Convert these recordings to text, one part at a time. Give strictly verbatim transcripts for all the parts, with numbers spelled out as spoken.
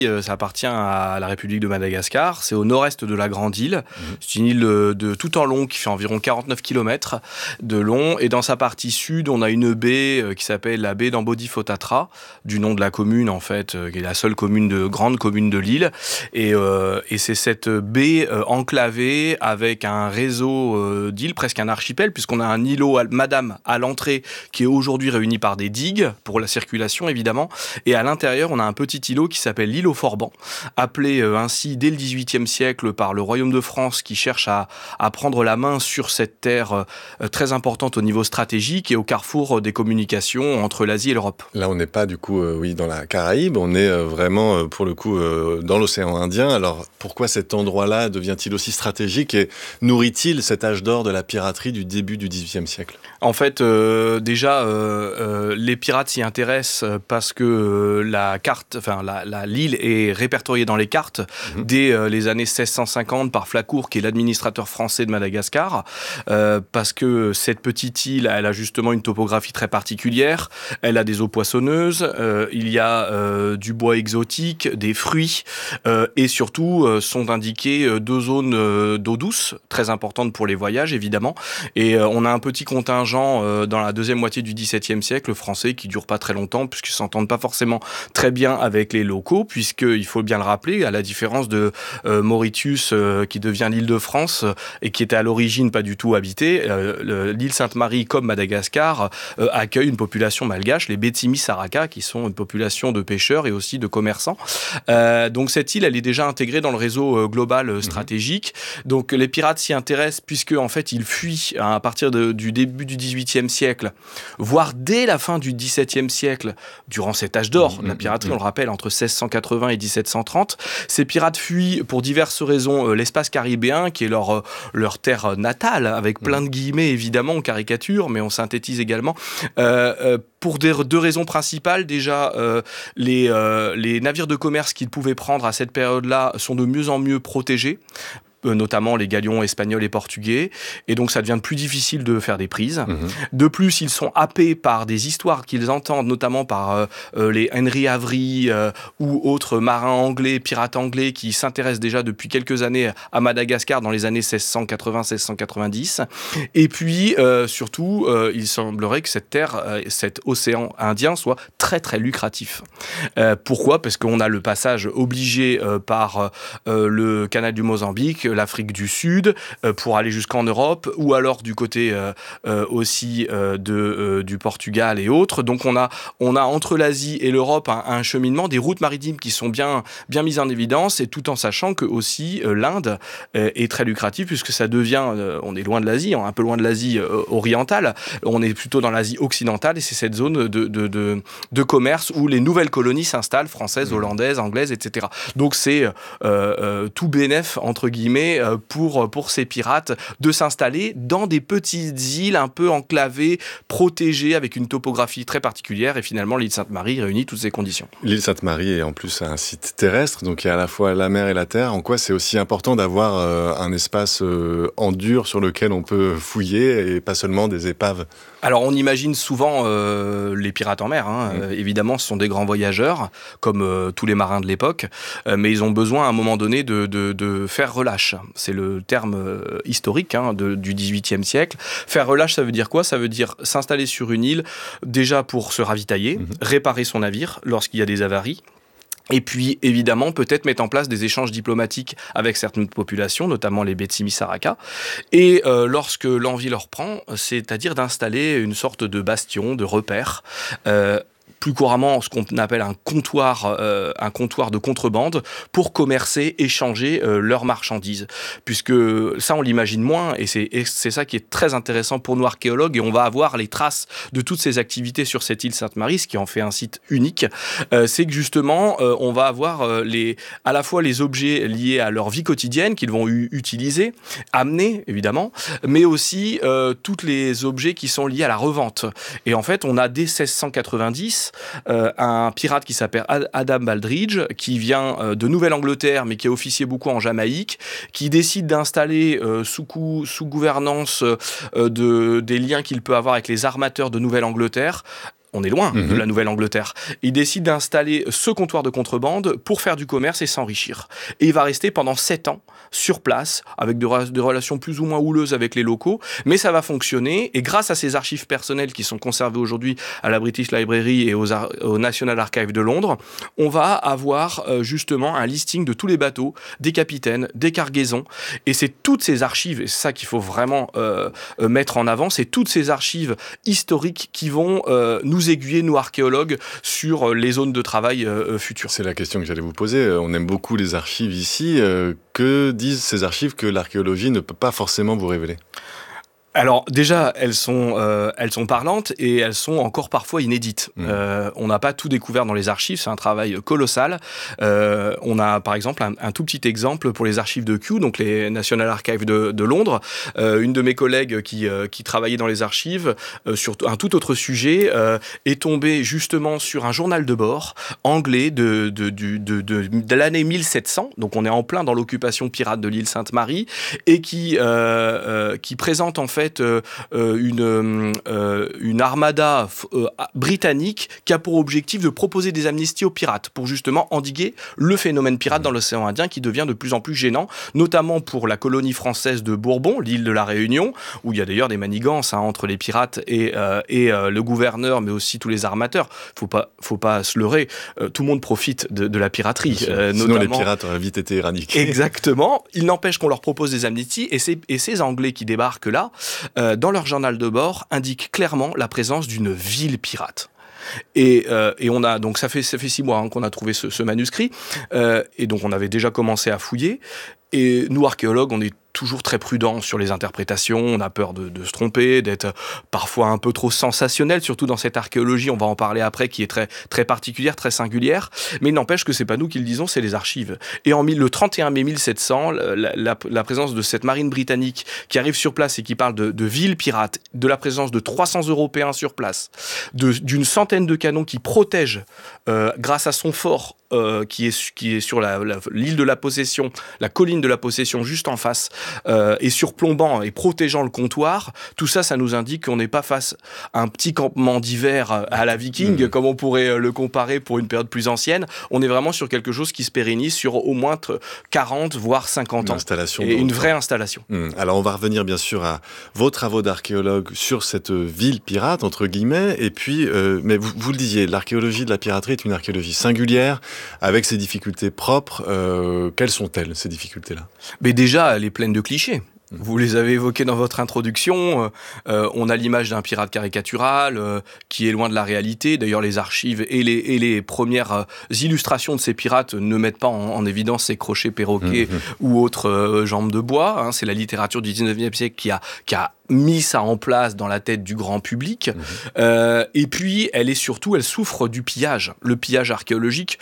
Euh, ça appartient à la République de Madagascar, c'est au nord-est de la Grande Île. Mmh. C'est une île de, de tout en long qui fait environ quarante-neuf kilomètres de long. Et dans sa partie sud, on a une baie euh, qui s'appelle la baie d'Ambodifotatra, du nom de la commune en fait, euh, qui est la seule commune de, grande commune de l'île. Et, euh, et c'est cette baie euh, enclavée avec un réseau euh, d'îles, presque un archipel, puisqu'on a un îlot à, Madame à l'entrée qui est aujourd'hui réuni par des digues pour la circulation évidemment. Et à l'intérieur, on a un petit îlot qui s'appelle l'îlot Forban, appelé euh, ainsi dès le dix-huitième siècle par le royaume de France qui cherche à, à prendre la main sur cette terre euh, très importante au niveau stratégique et au carrefour euh, des communications entre l'Asie et l'Europe. Là, on n'est pas du coup euh, oui, dans la Caraïbe, on est euh, vraiment euh, pour le coup euh, dans l'océan Indien. Alors pourquoi cet endroit-là devient-il aussi stratégique et nourrit-il cet âge d'or de la piraterie du début du dix-huitième siècle ? En fait, euh, déjà, euh, euh, les pirates s'y intéressent parce que euh, la carte, enfin la, la, l'île est répertoriée dans les cartes mmh. dès euh, les années seize cent cinquante par Flacourt, qui est l'administrateur français de Madagascar, euh, parce que cette petite île, elle a justement une topographie très particulière, elle a des eaux poissonneuses, euh, il y a euh, du bois exotique, des fruits, euh, et surtout euh, sont indiquées euh, deux zones euh, d'eau douce, très importantes pour les voyages évidemment, et euh, on a un petit contingent euh, dans la deuxième moitié du dix-septième siècle français qui dure pas très longtemps, puisqu'ils s'entendent pas forcément très bien avec les locaux, puisqu'il faut bien le rappeler, à la différence de euh, Mauritius, euh, qui devient l'île de France, euh, et qui était à l'origine pas du tout habitée, euh, le, l'île Sainte-Marie, comme Madagascar, euh, accueille une population malgache, les Betsimi Saraka, qui sont une population de pêcheurs et aussi de commerçants. Euh, donc cette île, elle est déjà intégrée dans le réseau euh, global euh, stratégique. Mmh. Donc les pirates s'y intéressent, puisque en fait, ils fuient à partir de, du début du dix-huitième siècle, voire dès la fin du dix-septième siècle, durant cet âge d'or de mmh. la piraterie, on le rappelle, entre seize cent quatre-vingts et dix-sept cent trente. Ces pirates fuient pour diverses raisons euh, l'espace caribéen, qui est leur, euh, leur terre natale, avec plein de guillemets, évidemment, on caricature, mais on synthétise également, euh, euh, pour des, deux raisons principales. Déjà, euh, les, euh, les navires de commerce qu'ils pouvaient prendre à cette période-là sont de mieux en mieux protégés, notamment les galions espagnols et portugais, et donc ça devient plus difficile de faire des prises. Mmh. De plus, ils sont happés par des histoires qu'ils entendent, notamment par euh, euh, les Henry Avery euh, ou autres marins anglais, pirates anglais, qui s'intéressent déjà depuis quelques années à Madagascar dans les années seize cent quatre-vingts seize cent quatre-vingt-dix. Et puis, euh, surtout, euh, il semblerait que cette terre, euh, cet océan Indien soit très très lucratif. Euh, pourquoi ? Parce qu'on a le passage obligé euh, par euh, le canal du Mozambique, l'Afrique du Sud, euh, pour aller jusqu'en Europe, ou alors du côté euh, euh, aussi euh, de, euh, du Portugal et autres. Donc on a, on a entre l'Asie et l'Europe un, un cheminement, des routes maritimes qui sont bien, bien mises en évidence, et tout en sachant que aussi euh, l'Inde euh, est très lucrative, puisque ça devient, euh, on est loin de l'Asie, on est un peu loin de l'Asie euh, orientale, on est plutôt dans l'Asie occidentale, et c'est cette zone de, de, de, de commerce où les nouvelles colonies s'installent, françaises, hollandaises, anglaises, et cetera. Donc c'est euh, euh, tout bénef, entre guillemets, pour, pour ces pirates de s'installer dans des petites îles un peu enclavées, protégées, avec une topographie très particulière, et finalement l'île Sainte-Marie réunit toutes ces conditions. L'île Sainte-Marie est en plus un site terrestre, donc il y a à la fois la mer et la terre. En quoi c'est aussi important d'avoir euh, un espace euh, en dur sur lequel on peut fouiller, et pas seulement des épaves ? Alors on imagine souvent euh, les pirates en mer, hein. mmh. euh, évidemment ce sont des grands voyageurs, comme euh, tous les marins de l'époque, euh, mais ils ont besoin à un moment donné de, de, de faire relâche. C'est le terme euh, historique hein, de, du dix-huitième siècle. Faire relâche, ça veut dire quoi ? Ça veut dire s'installer sur une île, déjà pour se ravitailler, mmh. réparer son navire lorsqu'il y a des avaries. Et puis, évidemment, peut-être mettre en place des échanges diplomatiques avec certaines populations, notamment les Betsimi Saraka. Et euh, lorsque l'envie leur prend, c'est-à-dire d'installer une sorte de bastion, de repère, euh, plus couramment ce qu'on appelle un comptoir, euh, un comptoir de contrebande pour commercer, échanger euh, leurs marchandises. Puisque ça, on l'imagine moins, et c'est, et c'est ça qui est très intéressant pour nous archéologues, et on va avoir les traces de toutes ces activités sur cette île Sainte-Marie, ce qui en fait un site unique. Euh, c'est que justement, euh, on va avoir euh, les, à la fois les objets liés à leur vie quotidienne qu'ils vont u- utiliser, amener évidemment, mais aussi euh, tous les objets qui sont liés à la revente. Et en fait, on a dès seize cent quatre-vingt-dix Euh, un pirate qui s'appelle Adam Baldridge, qui vient euh, de Nouvelle-Angleterre, mais qui a officié beaucoup en Jamaïque, qui décide d'installer euh, sous, coup, sous gouvernance euh, de, des liens qu'il peut avoir avec les armateurs de Nouvelle-Angleterre, On est loin Mmh. de la Nouvelle-Angleterre. Il décide d'installer ce comptoir de contrebande pour faire du commerce et s'enrichir. Et il va rester pendant sept ans sur place, avec des, re- des relations plus ou moins houleuses avec les locaux, mais ça va fonctionner. Et grâce à ses archives personnelles qui sont conservées aujourd'hui à la British Library et aux ar- au National Archive de Londres, on va avoir euh, justement un listing de tous les bateaux, des capitaines, des cargaisons. Et c'est toutes ces archives, et c'est ça qu'il faut vraiment euh, euh, mettre en avant, c'est toutes ces archives historiques qui vont euh, nous aiguiller, nous archéologues, sur les zones de travail euh, futures. C'est la question que j'allais vous poser. On aime beaucoup les archives ici. Euh, que disent ces archives que l'archéologie ne peut pas forcément vous révéler ? Alors déjà, elles sont, euh, elles sont parlantes et elles sont encore parfois inédites. Mmh. Euh, on n'a pas tout découvert dans les archives, c'est un travail colossal. Euh, on a par exemple un, un tout petit exemple pour les archives de Kew, donc les National Archives de, de Londres. Euh, une de mes collègues qui, euh, qui travaillait dans les archives euh, sur un tout autre sujet euh, est tombée justement sur un journal de bord anglais de, de, de, de, de, de l'année mille sept cents, donc on est en plein dans l'occupation pirate de l'île Sainte-Marie, et qui, euh, euh, qui présente en fait Euh, euh, une, euh, une armada euh, britannique qui a pour objectif de proposer des amnisties aux pirates pour justement endiguer le phénomène pirate dans l'océan Indien qui devient de plus en plus gênant, notamment pour la colonie française de Bourbon, l'île de la Réunion, où il y a d'ailleurs des manigances hein, entre les pirates et, euh, et euh, le gouverneur, mais aussi tous les armateurs. Faut pas, faut pas se leurrer, euh, tout le monde profite de, de la piraterie. Euh, Sinon notamment... les pirates auraient vite été éradiqués. Exactement. Il n'empêche qu'on leur propose des amnisties et, c'est, et ces Anglais qui débarquent là, Euh, dans leur journal de bord, indique clairement la présence d'une ville pirate. Et, euh, et on a donc ça fait ça fait six mois hein, qu'on a trouvé ce, ce manuscrit euh, et donc on avait déjà commencé à fouiller. Et nous archéologues, on est toujours très prudents sur les interprétations, on a peur de, de se tromper, d'être parfois un peu trop sensationnel, surtout dans cette archéologie, on va en parler après, qui est très, très particulière, très singulière, mais il n'empêche que c'est pas nous qui le disons, c'est les archives. Et en le trente et un mai mille sept cents, la, la, la présence de cette marine britannique qui arrive sur place et qui parle de, de villes pirates, de la présence de trois cents Européens sur place, de, d'une centaine de canons qui protègent, euh, grâce à son fort, Euh, qui, est, qui est sur la, la, l'île de la Possession, la colline de la Possession juste en face, euh, et surplombant et protégeant le comptoir, tout ça, ça nous indique qu'on n'est pas face à un petit campement d'hiver à la Viking, mmh. comme on pourrait le comparer pour une période plus ancienne. On est vraiment sur quelque chose qui se pérennise sur au moins quarante, voire cinquante ans. Installation et une vraie installation. Mmh. Alors, on va revenir bien sûr à vos travaux d'archéologue sur cette ville pirate, entre guillemets, et puis, euh, mais vous, vous le disiez, l'archéologie de la piraterie est une archéologie singulière, avec ses difficultés propres. Euh, quelles sont-elles, ces difficultés-là ? Mais déjà, elle est pleine de clichés. Vous les avez évoqués dans votre introduction. Euh, on a l'image d'un pirate caricatural euh, qui est loin de la réalité. D'ailleurs, les archives et les, et les premières euh, illustrations de ces pirates ne mettent pas en, en évidence ces crochets perroquets mmh, mmh. ou autres euh, jambes de bois. Hein. C'est la littérature du dix-neuvième siècle qui a, qui a mis ça en place dans la tête du grand public. Mmh. Euh, et puis, elle est surtout, elle souffre du pillage. Le pillage archéologique,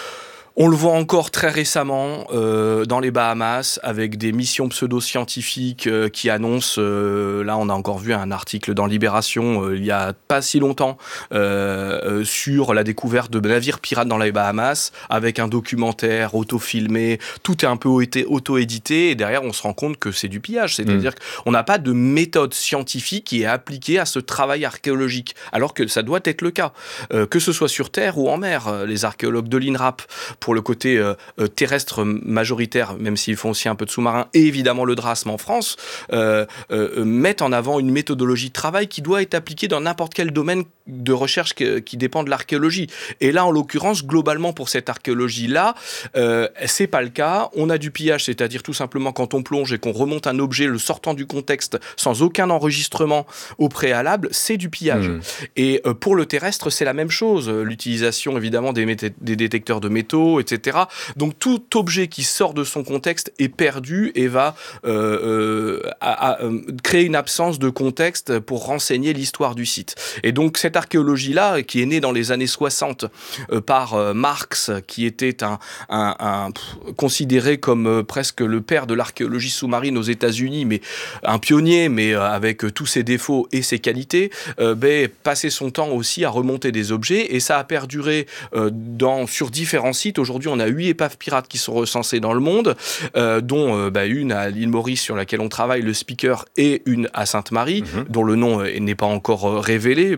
on le voit encore très récemment euh, dans les Bahamas avec des missions pseudo-scientifiques euh, qui annoncent, euh, là on a encore vu un article dans Libération euh, il y a pas si longtemps euh, euh, sur la découverte de navires pirates dans les Bahamas avec un documentaire auto-filmé, tout est un peu auto-édité et derrière on se rend compte que c'est du pillage, c'est-à-dire mmh. qu'on n'a pas de méthode scientifique qui est appliquée à ce travail archéologique alors que ça doit être le cas, euh, que ce soit sur terre ou en mer. Les archéologues de l'INRAP pour le côté euh, terrestre majoritaire, même s'ils font aussi un peu de sous-marin, et évidemment le DRASM en France, euh, euh, mettent en avant une méthodologie de travail qui doit être appliquée dans n'importe quel domaine de recherche que, qui dépend de l'archéologie. Et là, en l'occurrence, globalement, pour cette archéologie-là, euh, c'est pas le cas. On a du pillage, c'est-à-dire tout simplement quand on plonge et qu'on remonte un objet, le sortant du contexte, sans aucun enregistrement au préalable, c'est du pillage. Mmh. Et euh, pour le terrestre, c'est la même chose. L'utilisation, évidemment, des, méta- des détecteurs de métaux, et cetera. Donc, tout objet qui sort de son contexte est perdu et va euh, euh, à, à, euh, créer une absence de contexte pour renseigner l'histoire du site. Et donc, cette archéologie-là, qui est née dans les années soixante euh, par euh, Marx, qui était un, un, un pff, considéré comme euh, presque le père de l'archéologie sous-marine aux États-Unis, mais un pionnier, mais euh, avec euh, tous ses défauts et ses qualités, euh, ben, passait son temps aussi à remonter des objets, et ça a perduré euh, dans, sur différents sites. Aujourd'hui, on a huit épaves pirates qui sont recensées dans le monde, euh, dont euh, bah, une à l'île Maurice sur laquelle on travaille, le Speaker, et une à Sainte-Marie, mmh. dont le nom euh, n'est pas encore euh, révélé, puisque les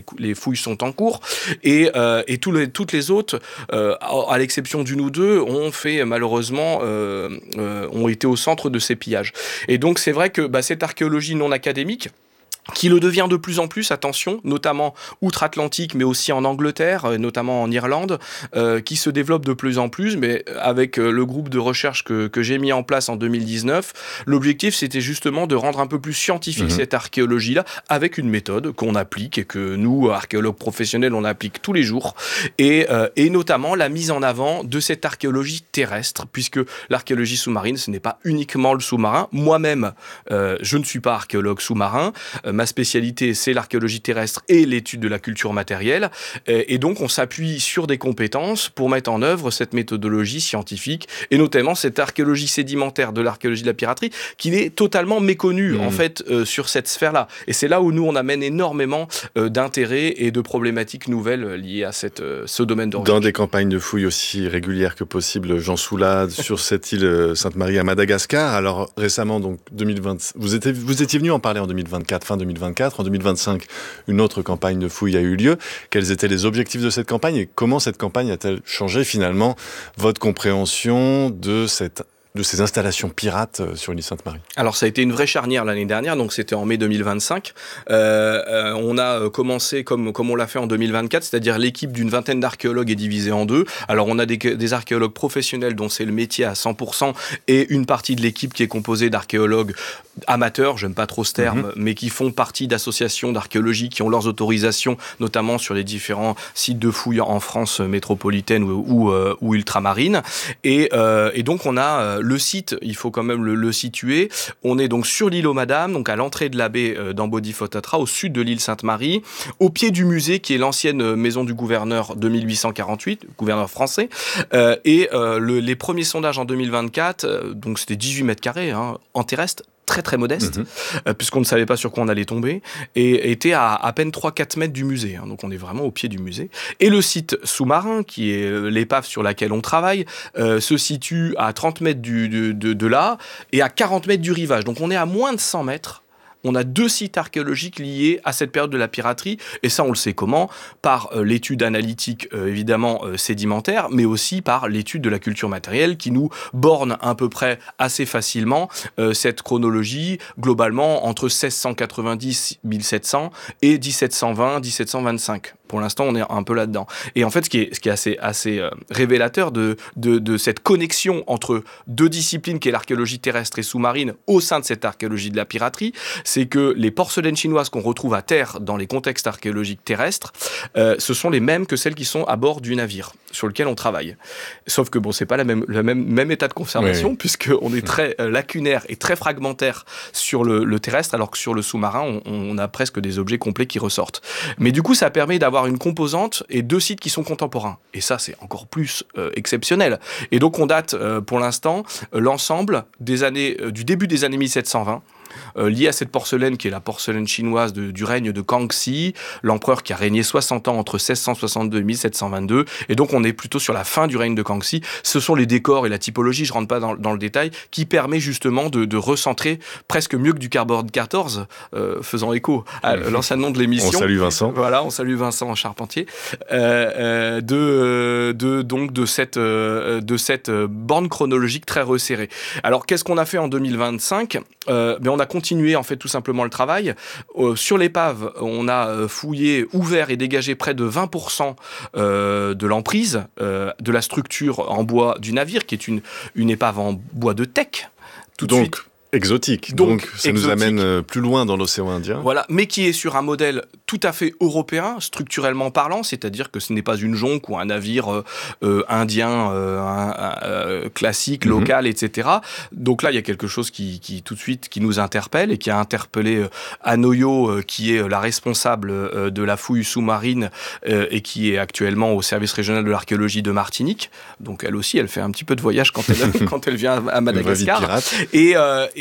les fouilles sont en cours. Et, euh, et tous les, toutes les autres, euh, à, à l'exception d'une ou deux, ont fait malheureusement, euh, euh, ont été au centre de ces pillages. Et donc c'est vrai que bah, cette archéologie non académique, qui le devient de plus en plus, attention, notamment outre-Atlantique, mais aussi en Angleterre, notamment en Irlande, euh, qui se développe de plus en plus, mais avec euh, le groupe de recherche que, que j'ai mis en place en deux mille dix-neuf, l'objectif, c'était justement de rendre un peu plus scientifique mmh. cette archéologie-là, avec une méthode qu'on applique, et que nous, archéologues professionnels, on applique tous les jours, et, euh, et notamment la mise en avant de cette archéologie terrestre, puisque l'archéologie sous-marine, ce n'est pas uniquement le sous-marin. Moi-même, euh, je ne suis pas archéologue sous-marin, euh, ma spécialité, c'est l'archéologie terrestre et l'étude de la culture matérielle. Et donc, on s'appuie sur des compétences pour mettre en œuvre cette méthodologie scientifique et notamment cette archéologie sédimentaire de l'archéologie de la piraterie qui est totalement méconnue, mmh. en fait, euh, sur cette sphère-là. Et c'est là où nous, on amène énormément euh, d'intérêts et de problématiques nouvelles liées à cette, euh, ce domaine de recherche. Dans des campagnes de fouilles aussi régulières que possible, Jean Soulade, sur cette île Sainte-Marie à Madagascar. Alors, récemment, donc, deux mille vingt, vous étiez, vous étiez venu en parler en deux mille vingt-quatre, fin deux mille vingt-quatre. En deux mille vingt-cinq, une autre campagne de fouilles a eu lieu. Quels étaient les objectifs de cette campagne et comment cette campagne a-t-elle changé finalement votre compréhension de cette de ces installations pirates sur l'île Sainte-Marie? Alors ça a été une vraie charnière l'année dernière, donc c'était en mai deux mille vingt-cinq. Euh, euh, on a commencé comme, comme on l'a fait en deux mille vingt-quatre, c'est-à-dire l'équipe d'une vingtaine d'archéologues est divisée en deux. Alors on a des, des archéologues professionnels dont c'est le métier à cent pour cent et une partie de l'équipe qui est composée d'archéologues amateurs, j'aime pas trop ce terme, mmh. mais qui font partie d'associations d'archéologie qui ont leurs autorisations, notamment sur les différents sites de fouilles en France métropolitaine ou, ou, euh, ou ultramarine. Et, euh, et donc on a le site, il faut quand même le, le situer. On est donc sur l'île aux Madames, donc à l'entrée de la baie euh, d'Ambodifotatra, au sud de l'île Sainte-Marie, au pied du musée qui est l'ancienne maison du gouverneur de mille huit cent quarante-huit, gouverneur français. Euh, et euh, le, les premiers sondages en deux mille vingt-quatre, euh, donc c'était dix-huit mètres carrés hein, en terrestre, très très modeste, mmh. euh, puisqu'on ne savait pas sur quoi on allait tomber, et était à à peine trois à quatre mètres du musée. Hein, donc on est vraiment au pied du musée. Et le site sous-marin, qui est l'épave sur laquelle on travaille, euh, se situe à trente mètres du, de, de, de là, et à quarante mètres du rivage. Donc on est à moins de cent mètres. On a deux sites archéologiques liés à cette période de la piraterie, et ça on le sait comment, par euh, l'étude analytique euh, évidemment euh, sédimentaire, mais aussi par l'étude de la culture matérielle qui nous borne à peu près assez facilement euh, cette chronologie globalement entre seize cent quatre-vingt-dix mille sept cents et dix-sept cent vingt dix-sept cent vingt-cinq. Pour l'instant, on est un peu là-dedans. Et en fait, ce qui est, ce qui est assez, assez euh, révélateur de, de, de cette connexion entre deux disciplines, qui est l'archéologie terrestre et sous-marine, au sein de cette archéologie de la piraterie, c'est que les porcelaines chinoises qu'on retrouve à terre dans les contextes archéologiques terrestres, euh, ce sont les mêmes que celles qui sont à bord du navire sur lequel on travaille. Sauf que bon, c'est pas la même, le même, même état de conservation, oui. puisqu'on est très euh, lacunaire et très fragmentaire sur le, le terrestre, alors que sur le sous-marin, on, on a presque des objets complets qui ressortent. Mais du coup, ça permet d'avoir une composante et deux sites qui sont contemporains. Et ça, c'est encore plus euh, exceptionnel. Et donc, on date euh, pour l'instant euh, l'ensemble des années, euh, du début des années mille sept cent vingt, Euh, lié à cette porcelaine qui est la porcelaine chinoise de, du règne de Kangxi, l'empereur qui a régné soixante ans entre seize cent soixante-deux et mille sept cent vingt-deux, et donc on est plutôt sur la fin du règne de Kangxi. Ce sont les décors et la typologie, je rentre pas dans, dans le détail, qui permet justement de, de recentrer presque mieux que du Cardboard quatorze, euh, faisant écho à l'ancien nom de l'émission. On salue Vincent. Voilà, on salue Vincent Charpentier, euh, euh, de, de, donc de cette, euh, de cette borne chronologique très resserrée. Alors qu'est-ce qu'on a fait en deux mille vingt-cinq? euh, ben, On a continué en fait tout simplement le travail. Euh, sur l'épave, on a fouillé, ouvert et dégagé près de vingt pour cent euh, de l'emprise euh, de la structure en bois du navire, qui est une, une épave en bois de teck. Tout Donc, de suite. Exotique. Donc, Donc ça exotique. Nous amène plus loin dans l'océan Indien. Voilà, mais qui est sur un modèle tout à fait européen, structurellement parlant, c'est-à-dire que ce n'est pas une jonque ou un navire euh, euh, indien euh, un, un, euh, classique, mm-hmm. local, et cetera. Donc là, il y a quelque chose qui, qui tout de suite qui nous interpelle et qui a interpellé euh, Anoyo, euh, qui est la responsable euh, de la fouille sous-marine euh, et qui est actuellement au service régional de l'archéologie de Martinique. Donc elle aussi, elle fait un petit peu de voyage quand elle, quand elle vient à Madagascar. Et, euh, et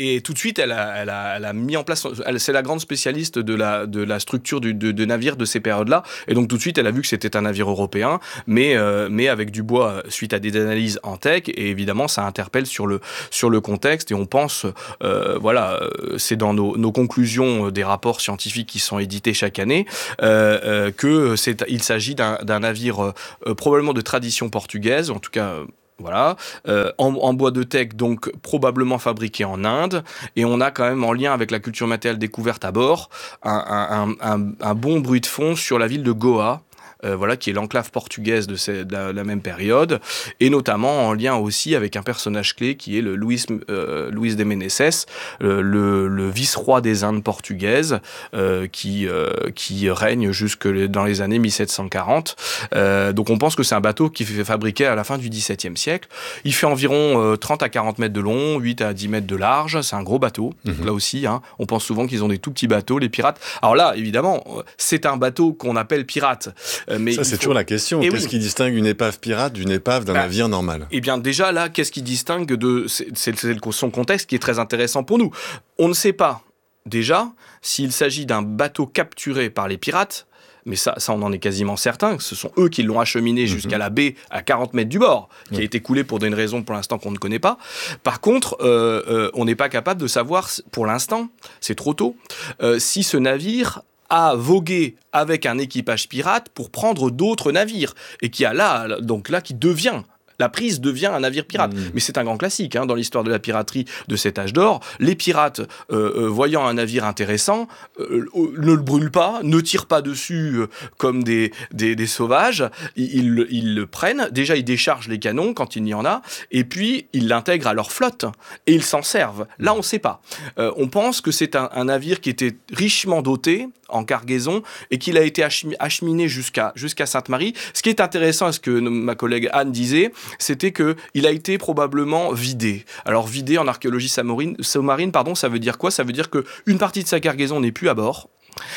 et tout de suite, elle a, elle a, elle a mis en place, elle, c'est la grande spécialiste de la, de la structure du, de, de navires de ces périodes-là, et donc tout de suite, elle a vu que c'était un navire européen, mais, euh, mais avec du bois suite à des analyses en tech, et évidemment, ça interpelle sur le, sur le contexte, et on pense, euh, voilà, c'est dans nos, nos conclusions des rapports scientifiques qui sont édités chaque année, euh, euh, que c'est, il s'agit d'un, d'un navire euh, probablement de tradition portugaise, en tout cas... Euh, Voilà, euh, en, en bois de teck, donc probablement fabriqué en Inde, et on a quand même en lien avec la culture matérielle découverte à bord un, un, un, un bon bruit de fond sur la ville de Goa. Euh, voilà, qui est l'enclave portugaise de, ces, de, la, de la même période, et notamment en lien aussi avec un personnage clé qui est le Luis, euh, Luis de Meneses, euh, le, le vice-roi des Indes portugaises, euh, qui, euh, qui règne jusque dans les années mille sept cent quarante. Euh, donc on pense que c'est un bateau qui fait fabriqué à la fin du dix-septième siècle. Il fait environ euh, trente à quarante mètres de long, huit à dix mètres de large. C'est un gros bateau. Mmh. Donc là aussi, hein, on pense souvent qu'ils ont des tout petits bateaux, les pirates. Alors là, évidemment, c'est un bateau qu'on appelle pirate. Mais ça, c'est faut... toujours la question. Et qu'est-ce oui. qui distingue une épave pirate d'une épave d'un bah, navire normal ? Eh bien, déjà, là, qu'est-ce qui distingue de... C'est, c'est, c'est son contexte qui est très intéressant pour nous. On ne sait pas, déjà, s'il s'agit d'un bateau capturé par les pirates, mais ça, ça, on en est quasiment certain, que ce sont eux qui l'ont acheminé mmh. jusqu'à la baie à quarante mètres du bord, qui mmh. a été coulé pour une raison pour l'instant qu'on ne connaît pas. Par contre, euh, euh, on n'est pas capable de savoir, pour l'instant, c'est trop tôt, euh, si ce navire a vogué avec un équipage pirate pour prendre d'autres navires, et qui a là, donc là, qui devient... La prise devient un navire pirate. Mmh. Mais c'est un grand classique hein, dans l'histoire de la piraterie de cet âge d'or. Les pirates, euh, euh, voyant un navire intéressant, euh, ne le brûlent pas, ne tirent pas dessus euh, comme des, des, des sauvages. Ils, ils, ils le prennent. Déjà, ils déchargent les canons quand il y en a. Et puis, ils l'intègrent à leur flotte. Et ils s'en servent. Là, on ne sait pas. Euh, on pense que c'est un, un navire qui était richement doté en cargaison et qu'il a été acheminé jusqu'à, jusqu'à Sainte-Marie. Ce qui est intéressant, ce que ma collègue Anne disait, c'était qu'il a été probablement vidé. Alors vidé en archéologie sous-marine, pardon, ça veut dire quoi ? Ça veut dire qu'une partie de sa cargaison n'est plus à bord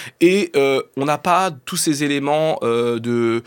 et euh, on n'a pas tous ces éléments euh, de,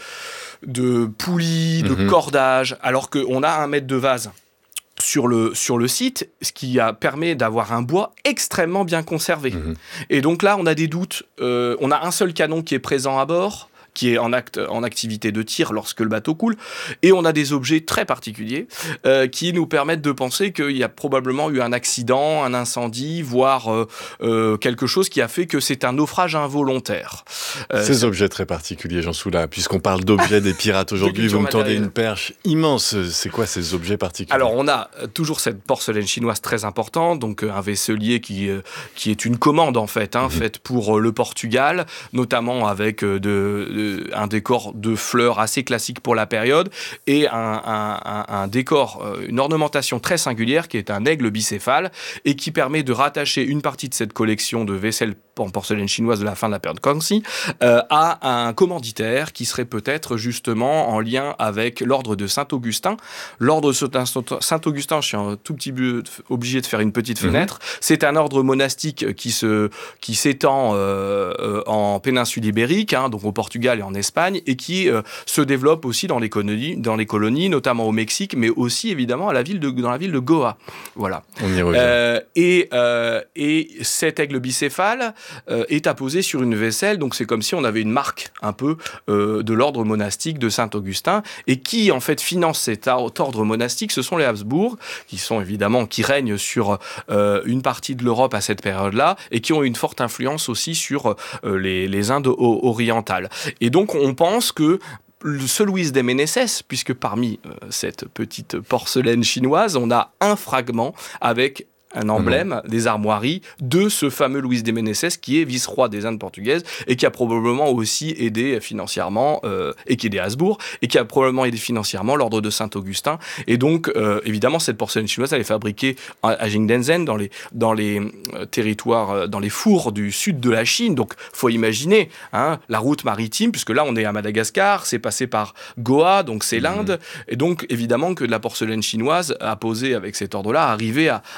de poulies, de mmh. cordage, alors qu'on a un mètre de vase sur le, sur le site, ce qui a, permet d'avoir un bois extrêmement bien conservé. Mmh. Et donc là, on a des doutes. Euh, on a un seul canon qui est présent à bord, qui est en, acte, en activité de tir lorsque le bateau coule, et on a des objets très particuliers euh, qui nous permettent de penser qu'il y a probablement eu un accident, un incendie, voire euh, euh, quelque chose qui a fait que c'est un naufrage involontaire. Euh, Ces objets très particuliers, Jean Soula, puisqu'on parle d'objets des pirates aujourd'hui, vous me tendez une perche immense. C'est quoi ces objets particuliers ? Alors, on a toujours cette porcelaine chinoise très importante, donc un vaisselier qui, euh, qui est une commande, en fait, hein, mmh. faite pour euh, le Portugal, notamment avec euh, de, de un décor de fleurs assez classique pour la période et un, un, un, un décor, une ornementation très singulière qui est un aigle bicéphale et qui permet de rattacher une partie de cette collection de vaisselle en porcelaine chinoise de la fin de la période Kangxi euh, à un commanditaire qui serait peut-être justement en lien avec l'ordre de Saint-Augustin. L'ordre de Saint-Augustin, je suis un tout petit peu obligé de faire une petite fenêtre, mmh. c'est un ordre monastique qui, se, qui s'étend euh, en péninsule ibérique, hein, donc au Portugal et en Espagne, et qui euh, se développe aussi dans les colonies, dans les colonies, notamment au Mexique, mais aussi évidemment à la ville de, dans la ville de Goa. Voilà. On y revient. Euh, et, euh, et cet aigle bicéphale euh, est apposé sur une vaisselle, donc c'est comme si on avait une marque un peu euh, de l'ordre monastique de Saint-Augustin, et qui en fait finance cet ordre monastique, ce sont les Habsbourg, qui sont évidemment, qui règnent sur euh, une partie de l'Europe à cette période-là, et qui ont une forte influence aussi sur euh, les, les Indes orientales. Et donc, on pense que ce Luis de Meneses, puisque parmi euh, cette petite porcelaine chinoise, on a un fragment avec un emblème mmh. des armoiries de ce fameux Luis de Meneses qui est vice-roi des Indes portugaises et qui a probablement aussi aidé financièrement, euh, et qui est des Habsbourg, et qui a probablement aidé financièrement l'ordre de Saint-Augustin. Et donc, euh, évidemment, cette porcelaine chinoise, elle est fabriquée à Jingdezhen, dans les, dans les euh, territoires, euh, dans les fours du sud de la Chine. Donc, faut imaginer hein, la route maritime, puisque là, on est à Madagascar, c'est passé par Goa, donc c'est mmh. l'Inde. Et donc, évidemment, que la porcelaine chinoise, apposée avec cet ordre-là, arrivait à, à Goa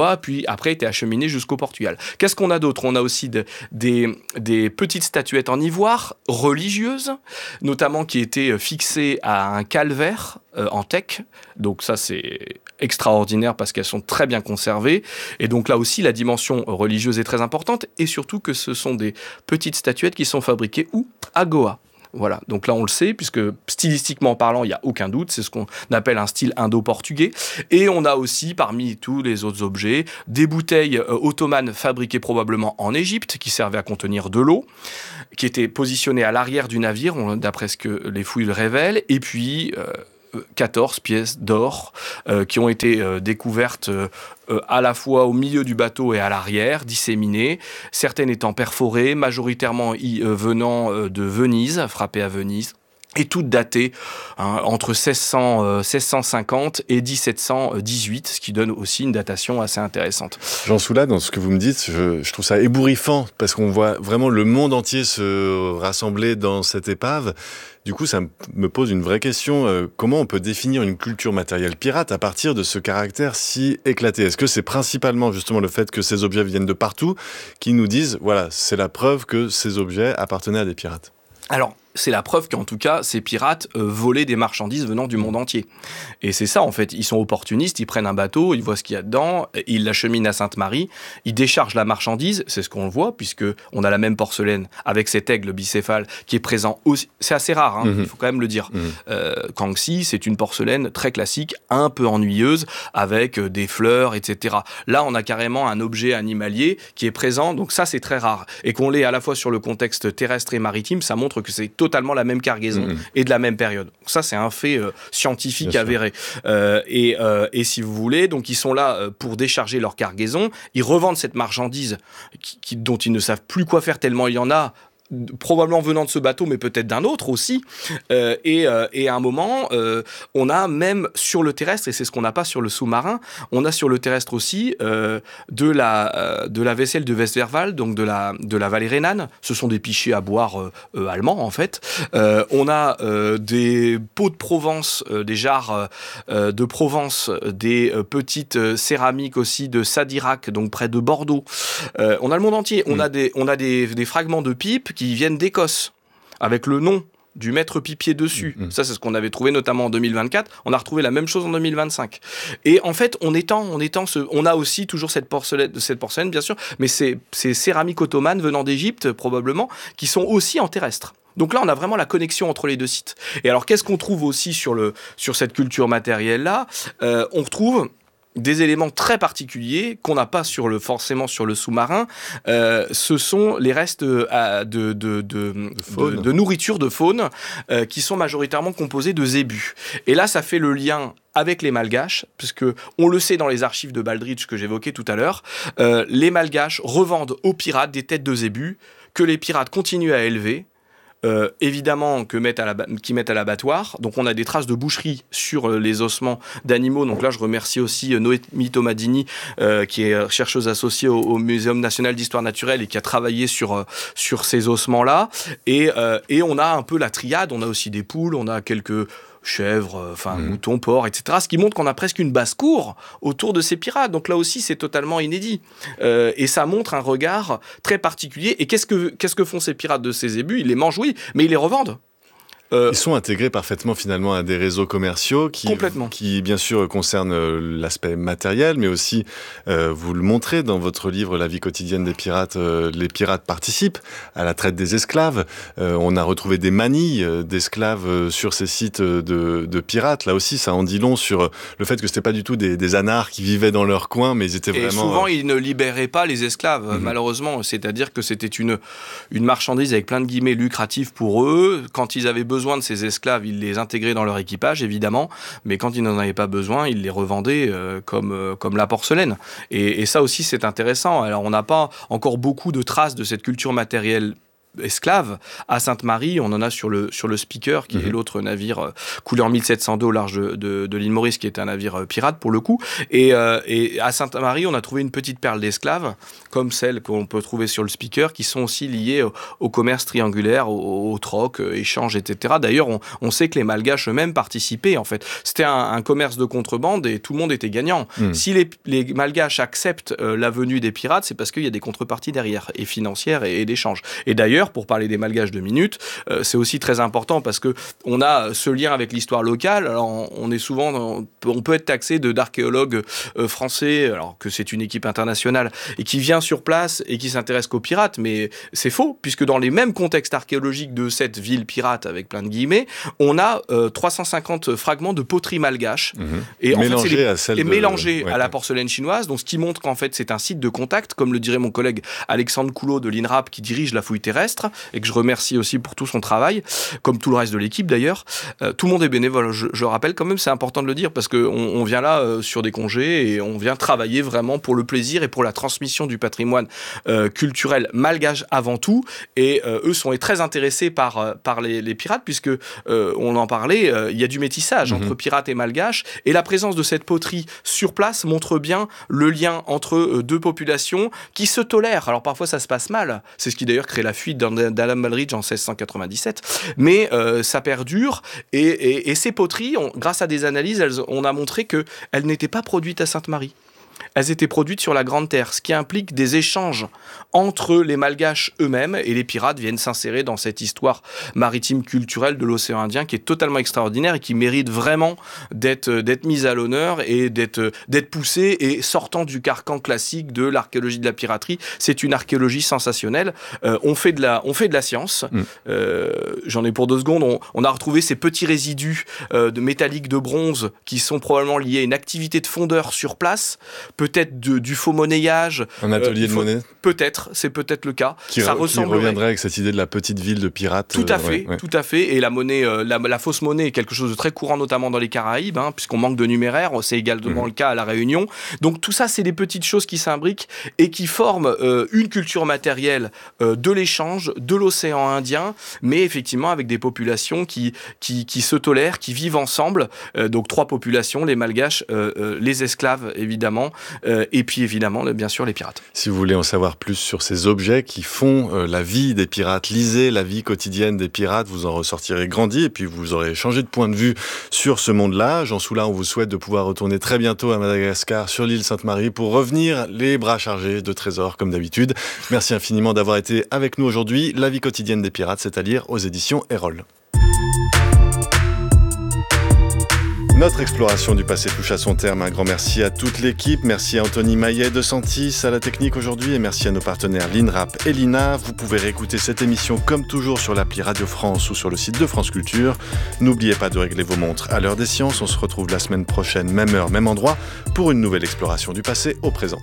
Goa, puis après été acheminé jusqu'au Portugal. Qu'est-ce qu'on a d'autre? On a aussi de, des, des petites statuettes en ivoire religieuses, notamment qui étaient fixées à un calvaire euh, en teck. Donc ça, c'est extraordinaire parce qu'elles sont très bien conservées. Et donc là aussi, la dimension religieuse est très importante. Et surtout que ce sont des petites statuettes qui sont fabriquées où? À Goa. Voilà, donc là on le sait, puisque stylistiquement parlant, il n'y a aucun doute, c'est ce qu'on appelle un style indo-portugais. Et on a aussi, parmi tous les autres objets, des bouteilles euh, ottomanes fabriquées probablement en Égypte, qui servaient à contenir de l'eau, qui étaient positionnées à l'arrière du navire, on, d'après ce que les fouilles le révèlent, et puis euh, quatorze pièces d'or euh, qui ont été euh, découvertes euh, euh, à la fois au milieu du bateau et à l'arrière, disséminées, certaines étant perforées, majoritairement y, euh, venant euh, de Venise, frappées à Venise, et toutes datées hein, entre seize cents, euh, seize cent cinquante et dix-sept cent dix-huit, ce qui donne aussi une datation assez intéressante. Jean Soula, dans ce que vous me dites, je, je trouve ça ébouriffant, parce qu'on voit vraiment le monde entier se rassembler dans cette épave. Du coup, ça me pose une vraie question. Euh, comment on peut définir une culture matérielle pirate à partir de ce caractère si éclaté? Est-ce que c'est principalement justement le fait que ces objets viennent de partout qui nous disent, voilà, c'est la preuve que ces objets appartenaient à des pirates? Alors, c'est la preuve qu'en tout cas, ces pirates euh, volaient des marchandises venant du monde entier. Et c'est ça, en fait. Ils sont opportunistes, ils prennent un bateau, ils voient ce qu'il y a dedans, ils l'acheminent à Sainte-Marie, ils déchargent la marchandise, c'est ce qu'on voit, puisqu'on a la même porcelaine avec cet aigle bicéphale qui est présent aussi. C'est assez rare, hein, mmh. il faut quand même le dire. Mmh. Euh, Kangxi, c'est une porcelaine très classique, un peu ennuyeuse, avec des fleurs, et cetera. Là, on a carrément un objet animalier qui est présent, donc ça, c'est très rare. Et qu'on l'ait à la fois sur le contexte terrestre et maritime, ça montre que c'est totalement la même cargaison mmh. et de la même période. Ça, c'est un fait euh, scientifique Bien avéré. Euh, et, euh, et si vous voulez, donc ils sont là euh, pour décharger leur cargaison. Ils revendent cette marchandise qui, qui, dont ils ne savent plus quoi faire tellement il y en a, probablement venant de ce bateau, mais peut-être d'un autre aussi. Euh, et, euh, et à un moment, euh, on a même sur le terrestre, et c'est ce qu'on n'a pas sur le sous-marin, on a sur le terrestre aussi euh, de, la, euh, de la vaisselle de Westwerwald, donc de la, de la vallée rhénane. Ce sont des pichets à boire euh, euh, allemands, en fait. Euh, on a euh, des pots de Provence, euh, des jarres euh, de Provence, des euh, petites euh, céramiques aussi de Sadirac, donc près de Bordeaux. Euh, on a le monde entier. Mmh. On a, des, on a des, des fragments de pipes qui viennent d'Écosse, avec le nom du maître pipier dessus. Mmh. Ça, c'est ce qu'on avait trouvé notamment en deux mille vingt-quatre. On a retrouvé la même chose en deux mille vingt-cinq. Et en fait, on étend, on étend ce... On a aussi toujours cette porcelaine, cette porcelaine bien sûr, mais c'est ces céramiques ottomanes venant d'Égypte, probablement, qui sont aussi en terrestre. Donc là, on a vraiment la connexion entre les deux sites. Et alors, qu'est-ce qu'on trouve aussi sur, le, sur cette culture matérielle-là? euh, On retrouve des éléments très particuliers qu'on n'a pas sur le, forcément sur le sous-marin. Euh, ce sont les restes euh, de, de, de, de, de, de nourriture, de faune, euh, qui sont majoritairement composés de zébus. Et là, ça fait le lien avec les Malgaches, puisque on le sait dans les archives de Baldrige que j'évoquais tout à l'heure, euh, les Malgaches revendent aux pirates des têtes de zébus que les pirates continuent à élever, Euh, évidemment que mettent à la, qui mettent à l'abattoir. Donc on a des traces de boucherie sur euh, les ossements d'animaux. Donc là je remercie aussi euh, Noémie Tomadini euh, qui est chercheuse associée au, au Muséum national d'histoire naturelle et qui a travaillé sur, euh, sur ces ossements-là. Et, euh, et on a un peu la triade, on a aussi des poules, on a quelques chèvres, enfin mmh. moutons, porcs, et cetera. Ce qui montre qu'on a presque une basse-cour autour de ces pirates. Donc là aussi, c'est totalement inédit. Euh, et ça montre un regard très particulier. Et qu'est-ce que, qu'est-ce que font ces pirates de ces zébus? Ils les mangent, oui, mais ils les revendent. Euh, Ils sont intégrés parfaitement finalement à des réseaux commerciaux qui, complètement. qui bien sûr concernent l'aspect matériel, mais aussi, euh, vous le montrez dans votre livre La vie quotidienne des pirates, euh, les pirates participent à la traite des esclaves. Euh, on a retrouvé des manilles d'esclaves sur ces sites de, de pirates. Là aussi, ça en dit long sur le fait que c'était pas du tout des, des anards qui vivaient dans leur coin, mais ils étaient vraiment... Et souvent, euh... ils ne libéraient pas les esclaves, mm-hmm. malheureusement. C'est-à-dire que c'était une, une marchandise avec plein de guillemets lucrative pour eux. Quand ils avaient besoin de ces esclaves, ils les intégraient dans leur équipage, évidemment, mais quand ils n'en avaient pas besoin, ils les revendaient euh, comme, euh, comme la porcelaine. Et, et ça aussi, c'est intéressant. Alors, on n'a pas encore beaucoup de traces de cette culture matérielle esclaves. À Sainte-Marie, on en a sur le, sur le Speaker, qui mmh. est l'autre navire euh, couleur mille sept cent deux au large de, de, de l'île Maurice, qui est un navire euh, pirate pour le coup. Et, euh, et à Sainte-Marie, on a trouvé une petite perle d'esclaves, comme celle qu'on peut trouver sur le Speaker, qui sont aussi liées au, au commerce triangulaire, au, au troc, euh, échange, et cetera. D'ailleurs, on, on sait que les Malgaches eux-mêmes participaient, en fait. C'était un, un commerce de contrebande et tout le monde était gagnant. Mmh. Si les, les Malgaches acceptent euh, la venue des pirates, c'est parce qu'il y a des contreparties derrière, et financières et, et d'échanges. Et d'ailleurs, pour parler des Malgaches de minutes, euh, c'est aussi très important parce que on a ce lien avec l'histoire locale. Alors, on, on est souvent, dans, on peut être taxé de d'archéologues euh, français, alors que c'est une équipe internationale et qui vient sur place et qui s'intéresse qu'aux pirates, mais c'est faux puisque dans les mêmes contextes archéologiques de cette ville pirate avec plein de guillemets, on a euh, trois cent cinquante fragments de poterie malgache mmh. et en mélangés fait, c'est les, à celle et de... mélangés ouais, à la ouais. porcelaine chinoise, donc ce qui montre qu'en fait c'est un site de contact, comme le dirait mon collègue Alexandre Coulot de l'INRAP qui dirige la fouille terrestre et que je remercie aussi pour tout son travail, comme tout le reste de l'équipe d'ailleurs. Euh, tout le monde est bénévole, je, je rappelle quand même, c'est important de le dire parce qu'on on vient là euh, sur des congés et on vient travailler vraiment pour le plaisir et pour la transmission du patrimoine euh, culturel malgache avant tout. Et euh, eux sont très intéressés par, euh, par les, les pirates puisque, euh, on en parlait, euh, il y a du métissage mmh. entre pirates et malgaches et la présence de cette poterie sur place montre bien le lien entre euh, deux populations qui se tolèrent. Alors parfois ça se passe mal, c'est ce qui d'ailleurs crée la fuite d'Alan Baldridge en seize cent quatre-vingt-dix-sept, mais euh, ça perdure et, et, et ces poteries, on, grâce à des analyses, elles, on a montré qu'elles n'étaient pas produites à Sainte-Marie. Elles étaient produites sur la Grande Terre, ce qui implique des échanges entre les Malgaches eux-mêmes et les pirates viennent s'insérer dans cette histoire maritime culturelle de l'océan Indien qui est totalement extraordinaire et qui mérite vraiment d'être, d'être mise à l'honneur et d'être, d'être poussée et sortant du carcan classique de l'archéologie de la piraterie. C'est une archéologie sensationnelle. Euh, on fait de la, on fait de la science. Mmh. Euh, j'en ai pour deux secondes. On, on a retrouvé ces petits résidus euh, de métalliques de bronze qui sont probablement liés à une activité de fondeur sur place. Peut-être de, du faux monnayage. Un atelier euh, de faut, monnaie. Peut-être, c'est peut-être le cas. Qui, ça re, ressemblerait... qui reviendrait avec cette idée de la petite ville de pirates. Tout à euh, fait, ouais, ouais. tout à fait. Et la monnaie, euh, la, la fausse monnaie est quelque chose de très courant, notamment dans les Caraïbes, hein, puisqu'on manque de numéraire. C'est également mmh. le cas à la Réunion. Donc tout ça, c'est des petites choses qui s'imbriquent et qui forment euh, une culture matérielle euh, de l'échange, de l'océan Indien, mais effectivement avec des populations qui qui, qui se tolèrent, qui vivent ensemble. Euh, donc trois populations, les Malgaches, euh, euh, les esclaves évidemment, euh, et puis évidemment, bien sûr, les pirates. Si vous voulez en savoir plus sur ces objets qui font euh, la vie des pirates, lisez la vie quotidienne des pirates, vous en ressortirez grandi et puis vous aurez changé de point de vue sur ce monde-là. Jean Soula, on vous souhaite de pouvoir retourner très bientôt à Madagascar, sur l'île Sainte-Marie, pour revenir les bras chargés de trésors comme d'habitude. Merci infiniment d'avoir été avec nous aujourd'hui. La vie quotidienne des pirates, c'est à lire aux éditions Erol. Notre exploration du passé touche à son terme. Un grand merci à toute l'équipe. Merci à Anthony Maillet de Santis à la technique aujourd'hui et merci à nos partenaires l'INRAP et l'I N A. Vous pouvez réécouter cette émission comme toujours sur l'appli Radio France ou sur le site de France Culture. N'oubliez pas de régler vos montres à l'heure des sciences. On se retrouve la semaine prochaine, même heure, même endroit, pour une nouvelle exploration du passé au présent.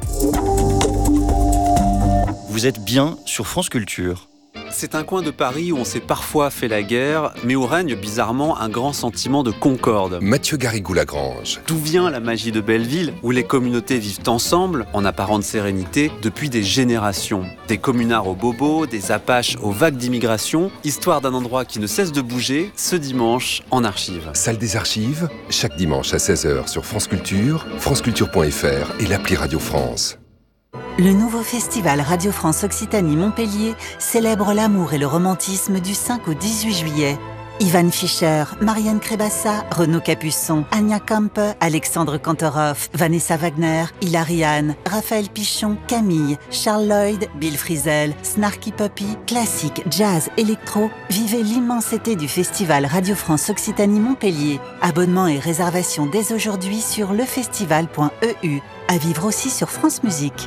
Vous êtes bien sur France Culture. C'est un coin de Paris où on s'est parfois fait la guerre, mais où règne bizarrement un grand sentiment de concorde. Mathieu Garrigou-Lagrange. D'où vient la magie de Belleville, où les communautés vivent ensemble, en apparente sérénité, depuis des générations. Des communards aux bobos, des apaches aux vagues d'immigration, histoire d'un endroit qui ne cesse de bouger, ce dimanche en archives. Salle des archives, chaque dimanche à seize heures sur France Culture, franceculture point f r et l'appli Radio France. Le nouveau festival Radio France Occitanie-Montpellier célèbre l'amour et le romantisme du cinq au dix-huit juillet. Ivan Fischer, Marianne Crébassa, Renaud Capuçon, Anya Kampe, Alexandre Kantorov, Vanessa Wagner, Hilary Hahn, Raphaël Pichon, Camille, Charles Lloyd, Bill Frisell, Snarky Puppy, classique, jazz, électro. Vivez l'immensité du festival Radio France Occitanie-Montpellier. Abonnement et réservation dès aujourd'hui sur lefestival point e u. À vivre aussi sur France Musique.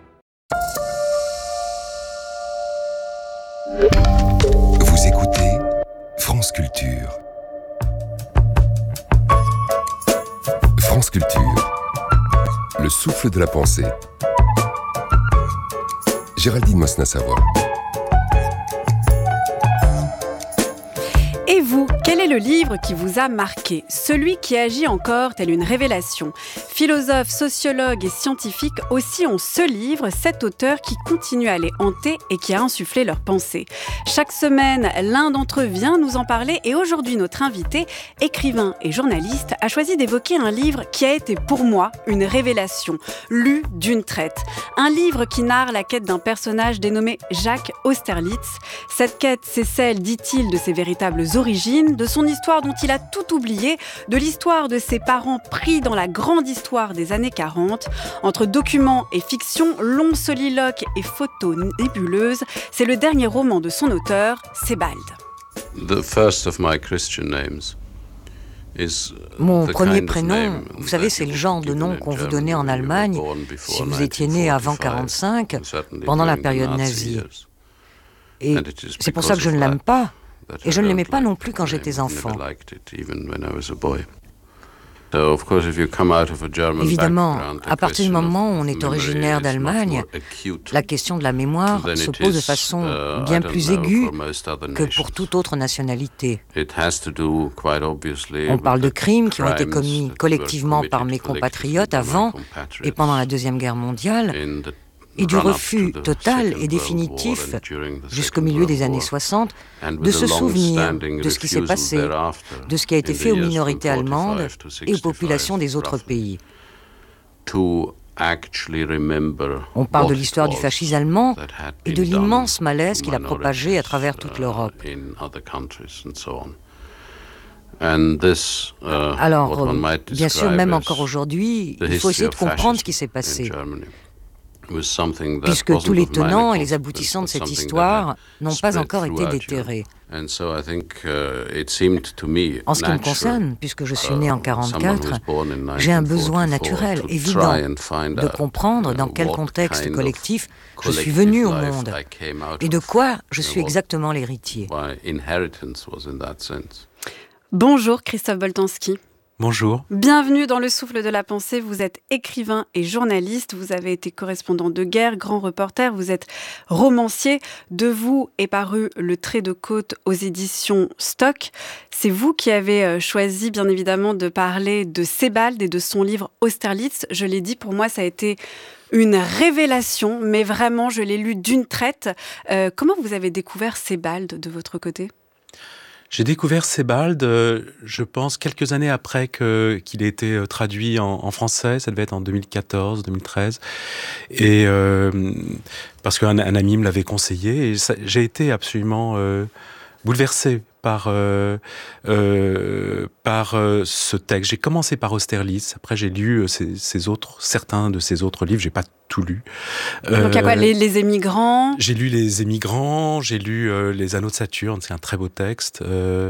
Vous écoutez France Culture. France Culture. Le souffle de la pensée. Géraldine Mosna-Savoie. Et vous vous, quel est le livre qui vous a marqué ? Celui qui agit encore telle une révélation. Philosophes, sociologues et scientifiques aussi ont ce livre, cet auteur qui continue à les hanter et qui a insufflé leurs pensées. Chaque semaine, l'un d'entre eux vient nous en parler et aujourd'hui, notre invité, écrivain et journaliste, a choisi d'évoquer un livre qui a été pour moi une révélation, lu d'une traite. Un livre qui narre la quête d'un personnage dénommé Jacques Austerlitz. Cette quête, c'est celle, dit-il, de ses véritables origines, de son histoire dont il a tout oublié, de l'histoire de ses parents pris dans la grande histoire des années quarante. Entre documents et fiction, longs soliloques et photos nébuleuses, c'est le dernier roman de son auteur, Sebald. The first of my Christian names. Mon premier prénom, vous savez, c'est le genre de nom qu'on vous donnait en Allemagne si vous étiez né avant quarante-cinq, pendant la période nazie. Et c'est pour ça que je ne l'aime pas. Et je ne l'aimais pas non plus quand j'étais enfant. Évidemment, à partir du moment où on est originaire d'Allemagne, la question de la mémoire se pose de façon bien plus aiguë que pour toute autre nationalité. On parle de crimes qui ont été commis collectivement par mes compatriotes avant et pendant la Deuxième Guerre mondiale, et du refus total et définitif, jusqu'au milieu des années soixante, de se souvenir de ce qui s'est passé, de ce qui a été fait aux minorités allemandes et aux populations des autres pays. On parle de l'histoire du fascisme allemand et de l'immense malaise qu'il a propagé à travers toute l'Europe. Alors, bien sûr, même encore aujourd'hui, il faut essayer de comprendre ce qui s'est passé, puisque tous les tenants et les aboutissants de cette histoire n'ont pas encore été déterrés. En ce qui me concerne, puisque je suis né en quarante-quatre, j'ai un besoin naturel, évident, de comprendre dans quel contexte collectif je suis venu au monde et de quoi je suis exactement l'héritier. Bonjour Christophe Boltanski. Bonjour. Bienvenue dans Le Souffle de la Pensée. Vous êtes écrivain et journaliste. Vous avez été correspondant de guerre, grand reporter. Vous êtes romancier. De vous est paru Le Trait de côte aux éditions Stock. C'est vous qui avez choisi, bien évidemment, de parler de Sebald et de son livre Austerlitz. Je l'ai dit, pour moi, ça a été une révélation, mais vraiment, je l'ai lu d'une traite. Euh, comment vous avez découvert Sebald de votre côté ? J'ai découvert Sebald, euh, je pense, quelques années après que, qu'il ait été euh, traduit en, en français. Ça devait être en deux mille quatorze, deux mille treize. Et euh, parce qu'un un ami me l'avait conseillé. Et ça, j'ai été absolument euh, bouleversé par, euh, euh, par euh, ce texte. J'ai commencé par Austerlitz. Après, j'ai lu euh, ses, ses autres, certains de ses autres livres. J'ai pas tout lu. Euh, Donc, il y a quoi, les, les émigrants ? J'ai lu Les émigrants, j'ai lu euh, Les anneaux de Saturne, c'est un très beau texte. Euh,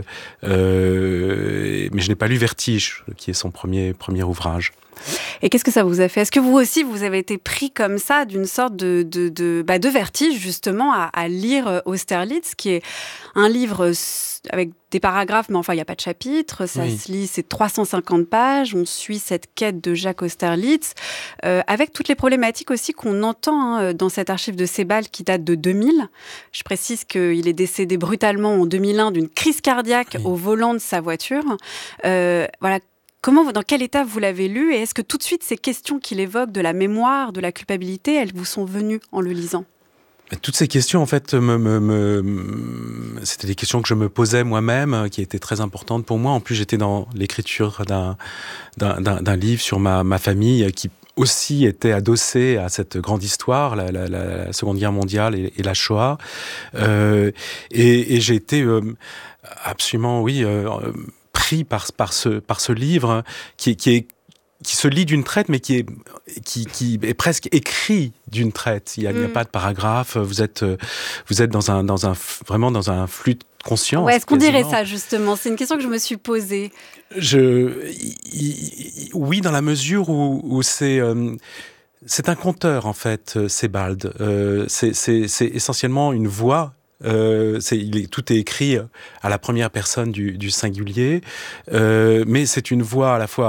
euh, mais je n'ai pas lu Vertige, qui est son premier, premier ouvrage. Et qu'est-ce que ça vous a fait ? Est-ce que vous aussi, vous avez été pris comme ça d'une sorte de, de, de, bah de vertige, justement, à, à lire Austerlitz, qui est un livre avec des paragraphes, mais enfin, il n'y a pas de chapitre, ça oui. se lit, c'est trois cent cinquante pages, on suit cette quête de Jacques Austerlitz, euh, avec toutes les problématiques aussi qu'on entend hein, dans cet archive de Sebald qui date de deux mille. Je précise qu'il est décédé brutalement en deux mille un d'une crise cardiaque oui. au volant de sa voiture. Euh, voilà. Comment, dans quel état vous l'avez lu et est-ce que tout de suite ces questions qu'il évoque de la mémoire, de la culpabilité, elles vous sont venues en le lisant ? Toutes ces questions, en fait, me, me, me, c'était des questions que je me posais moi-même, qui étaient très importantes pour moi. En plus, j'étais dans l'écriture d'un, d'un, d'un, d'un livre sur ma, ma famille qui aussi était adossée à cette grande histoire, la, la, la Seconde Guerre mondiale et, et la Shoah. Euh, et, et j'ai été euh, absolument, oui... Euh, pris par, par, ce, par ce livre qui, qui, est, qui se lit d'une traite, mais qui est, qui, qui est presque écrit d'une traite. Il n'y a, mmh. a pas de paragraphe. Vous êtes, vous êtes dans un, dans un, vraiment dans un flux de conscience. Ouais, est-ce qu'on quasiment. dirait ça, justement ? C'est une question que je me suis posée. Je, y, y, oui, dans la mesure où, où c'est... Euh, c'est un conteur, en fait, Sebald. Euh, c'est, c'est, c'est essentiellement une voix. Euh, c'est, il est, tout est écrit à la première personne du, du singulier, euh, mais c'est une voix à la fois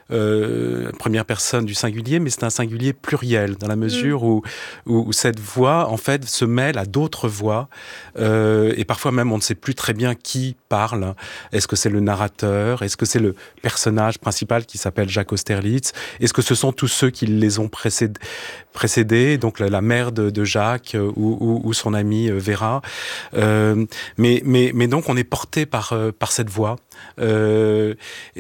euh, première personne du singulier, mais c'est un singulier pluriel, dans la mesure mmh. où, où, où cette voix, en fait, se mêle à d'autres voix, euh, et parfois même on ne sait plus très bien qui parle. Est-ce que c'est le narrateur? Est-ce que c'est le personnage principal qui s'appelle Jacques Austerlitz? Est-ce que ce sont tous ceux qui les ont précédés, précédés donc la, la mère de, de Jacques euh, ou, ou, ou son amie euh, Vera? euh, mais, mais, mais donc on est porté par, euh, par cette voix. Euh,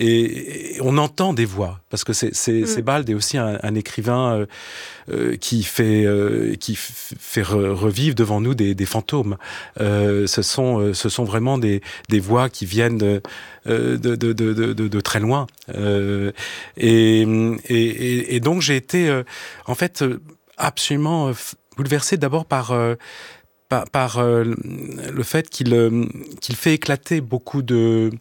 et, et on entend des voix parce que c'est, c'est, mmh. Sebald est aussi un, un écrivain euh, euh, qui fait euh, qui f- fait re- revivre devant nous des, des fantômes. Euh, ce sont euh, ce sont vraiment des, des voix qui viennent de de, de, de, de, de, de très loin. Euh, et, et, et donc j'ai été euh, en fait absolument euh, bouleversé d'abord par euh, par, par euh, le fait qu'il, euh, qu'il fait éclater beaucoup de,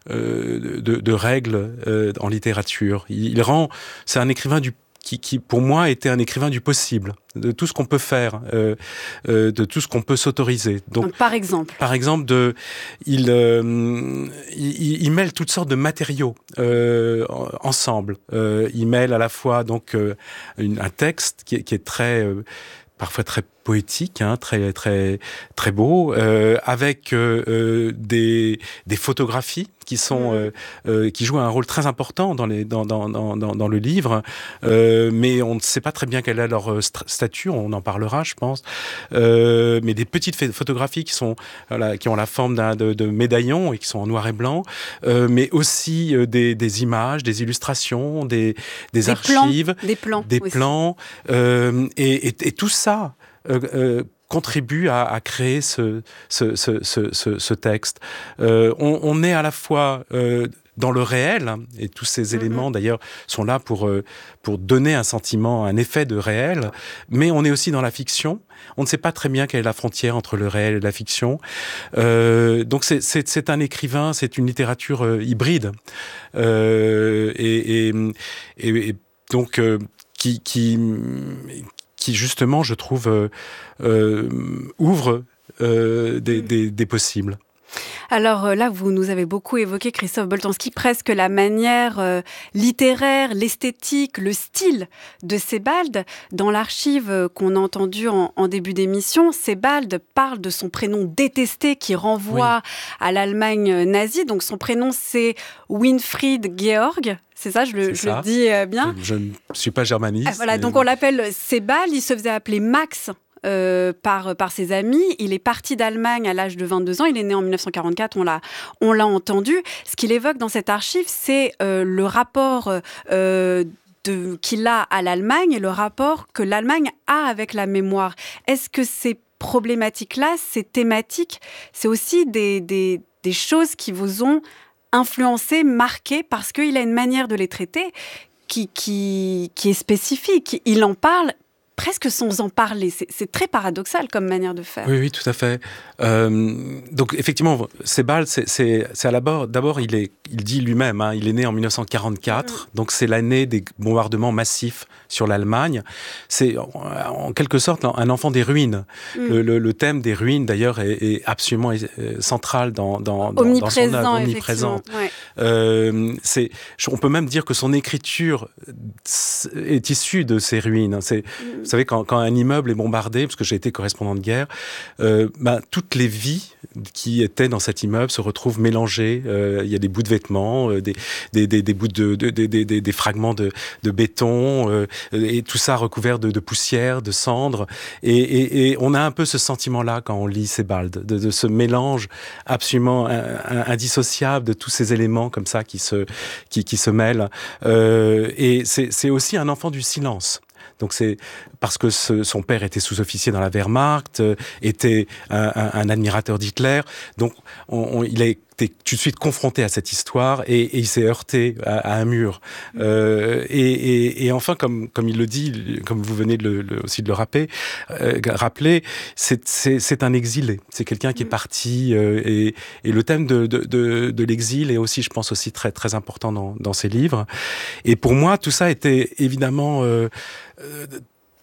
euh, de, de règles euh, en littérature. Il, il rend, c'est un écrivain du Qui, qui, pour moi, était un écrivain du possible, de tout ce qu'on peut faire, euh, euh, de tout ce qu'on peut s'autoriser. Donc, Donc par exemple Par exemple, de, il, euh, il, il mêle toutes sortes de matériaux euh, ensemble. Euh, il mêle à la fois donc euh, une, un texte qui est, qui est très... Euh, parfois très poétique, hein, très très très beau, euh, avec euh, euh, des des photographies qui sont euh, euh, qui jouent un rôle très important dans les dans dans dans dans le livre, euh, mais on ne sait pas très bien quelle est leur st- statut. On en parlera, je pense. Euh, mais des petites photographies qui sont voilà, qui ont la forme d'un de, de médaillons et qui sont en noir et blanc, euh, mais aussi euh, des des images, des illustrations, des des, des archives, plans, des plans, des aussi. plans, euh, et, et, et tout ça. Euh, euh, contribue à, à créer ce, ce, ce, ce, ce texte. Euh, on, on est à la fois euh, dans le réel, et tous ces mm-hmm. éléments d'ailleurs sont là pour, euh, pour donner un sentiment, un effet de réel, mais on est aussi dans la fiction. On ne sait pas très bien quelle est la frontière entre le réel et la fiction. Euh, donc c'est, c'est, c'est un écrivain, c'est une littérature euh, hybride. Euh, et, et, et, et donc euh, qui... qui qui justement, je trouve, euh, euh, ouvre euh, des, des, des possibles. Alors là, vous nous avez beaucoup évoqué, Christophe Boltanski, presque la manière euh, littéraire, l'esthétique, le style de Sebald. Dans l'archive qu'on a entendue en, en début d'émission, Sebald parle de son prénom détesté qui renvoie oui. à l'Allemagne nazie. Donc son prénom, c'est Winfried Georg. C'est ça, je le, je ça. le dis bien. Je ne suis pas germaniste. Ah, voilà, mais... donc on l'appelle Sebald. Il se faisait appeler Max euh, par, par ses amis. Il est parti d'Allemagne à l'âge de vingt-deux ans. Il est né en dix-neuf cent quarante-quatre, on l'a, on l'a entendu. Ce qu'il évoque dans cette archive, c'est euh, le rapport euh, de, qu'il a à l'Allemagne et le rapport que l'Allemagne a avec la mémoire. Est-ce que ces problématiques-là, ces thématiques, c'est aussi des, des, des choses qui vous ont influencé, marqué, parce qu'il a une manière de les traiter qui, qui, qui est spécifique. Il en parle presque sans en parler. C'est, c'est très paradoxal comme manière de faire. Oui, oui, tout à fait. Euh, donc, effectivement, Sebald, c'est, c'est, c'est à la bord. D'abord, il, est, il dit lui-même, hein, il est né en dix-neuf cent quarante-quatre, mmh. donc c'est l'année des bombardements massifs sur l'Allemagne. C'est en, en quelque sorte un enfant des ruines. Mmh. Le, le, le thème des ruines, d'ailleurs, est, est absolument central dans, dans, dans, dans son œuvre, omniprésent. Ouais. Euh, c'est, on peut même dire que son écriture est issue de ces ruines. C'est, mmh. Vous savez, quand, quand un immeuble est bombardé, parce que j'ai été correspondant de guerre, euh, ben, toutes les vies qui étaient dans cet immeuble se retrouvent mélangées. Euh, il y a des bouts de vêtements, euh, des, des, des, des bouts de, de, de, de, de des fragments de, de béton, euh, et tout ça recouvert de, de poussière, de cendres. Et, et, et on a un peu ce sentiment-là quand on lit Sebald, de, de ce mélange absolument indissociable de tous ces éléments comme ça qui se, qui, qui se mêlent. Euh, et c'est, c'est aussi un enfant du silence. Donc c'est parce que ce, son père était sous-officier dans la Wehrmacht, euh, était un, un, un admirateur d'Hitler. Donc on, on, il a été tout de suite confronté à cette histoire et, et il s'est heurté à, à un mur. Euh, et, et, et enfin, comme, comme il le dit, comme vous venez de le, le, aussi de le rappeler, euh, rappeler c'est, c'est, c'est un exilé. C'est quelqu'un qui est parti. Euh, et, et le thème de, de, de, de l'exil est aussi, je pense, aussi très, très important dans, dans ses livres. Et pour moi, tout ça était évidemment... Euh,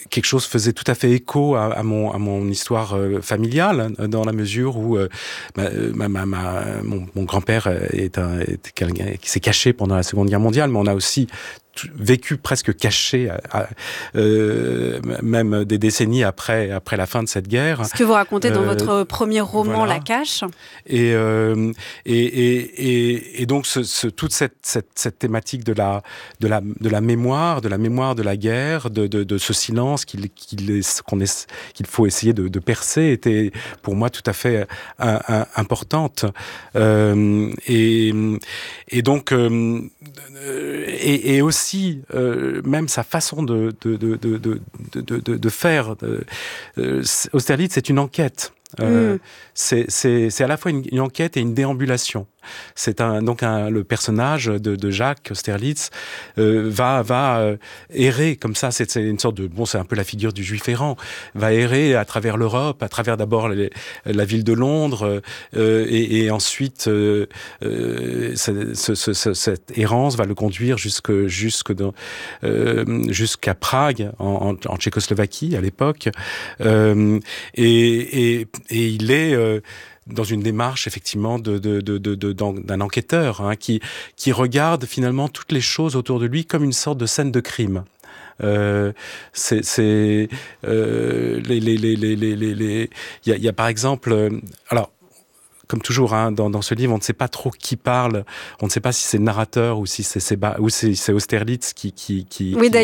quelque chose faisait tout à fait écho à, à, mon, à mon histoire euh, familiale, dans la mesure où euh, ma, ma, ma, mon, mon grand-père est un, est quelqu'un qui s'est caché pendant la Seconde Guerre mondiale, mais on a aussi vécu presque caché, à, à, euh, même des décennies après, après la fin de cette guerre. Ce que vous racontez dans euh, votre premier roman, voilà. La Cache. Et, euh, et, et, et, et donc, ce, ce, toute cette, cette, cette thématique de la, de, la, de la mémoire, de la mémoire de la guerre, de, de, de ce silence qu'il, qu'il, est, qu'on est, qu'il faut essayer de, de percer, était pour moi tout à fait un, un, importante. Euh, et, et donc, euh, et, et aussi, Si, euh, même sa façon de, de, de, de, de, de, de, de faire. De, euh, Austerlitz, c'est une enquête. Euh, mmh. c'est, c'est, c'est à la fois une, une enquête et une déambulation. C'est un, donc un, le personnage de, de Jacques Austerlitz euh, va, va euh, errer comme ça. C'est, c'est une sorte de, bon, c'est un peu la figure du Juif errant. Va errer à travers l'Europe, à travers d'abord les, la ville de Londres, euh, et, et ensuite euh, euh, ce, ce, ce, cette errance va le conduire jusque, jusque dans, euh, jusqu'à Prague, en, en, en Tchécoslovaquie à l'époque, euh, et, et, et il est euh, dans une démarche effectivement de, de, de, de, de, d'un enquêteur hein, qui, qui regarde finalement toutes les choses autour de lui comme une sorte de scène de crime. Euh, c'est, c'est euh, les, les, les, les, les, les, il y a, il y a par exemple, euh, alors. Comme toujours, hein, dans, dans ce livre, on ne sait pas trop qui parle. On ne sait pas si c'est le narrateur ou si c'est, c'est, ou si c'est Austerlitz qui, qui, qui, oui, qui